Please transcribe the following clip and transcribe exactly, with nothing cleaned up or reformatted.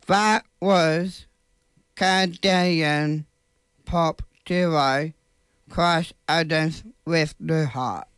That was Canadian pop duo Crash Adams with The Heart.